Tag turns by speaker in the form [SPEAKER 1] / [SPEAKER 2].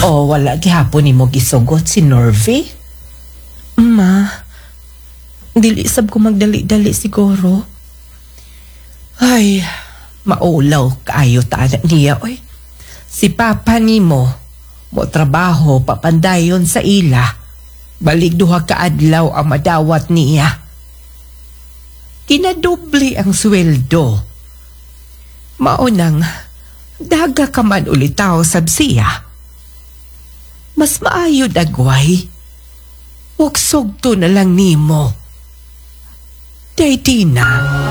[SPEAKER 1] O wala gihapon nimo gisugot si Norvey?
[SPEAKER 2] Ma, dili sab ko magdali-dali siguro.
[SPEAKER 1] Ay, maulaw kaayo ta niya oy. Si papa nimo mo trabaho papandayon sa ila. Balik duha ka adlaw ang madawat niya. Kinadubli ang sweldo. Maunang daga ka man ulitaw sab siya. Mas maayo dagway. Huwag sugto na lang nimo. Day Tina.